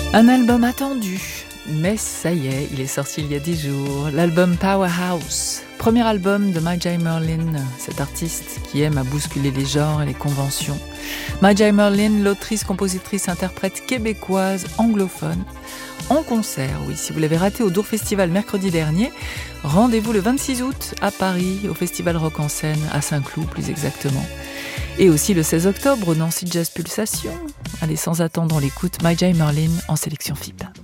Un album attendu, mais ça y est, il est sorti il y a 10 jours, l'album Powerhouse, premier album de Majai Merlin, cet artiste qui aime à bousculer les genres et les conventions. Majai Merlin, l'autrice, compositrice, interprète québécoise, anglophone, en concert, oui, si vous l'avez raté au Dour Festival mercredi dernier, rendez-vous le 26 août à Paris, au Festival Rock en Seine, à Saint-Cloud plus exactement. Et aussi le 16 octobre au Nancy Jazz Pulsation. Allez, sans attendre, on l'écoute, Majai Merlin en sélection FIP.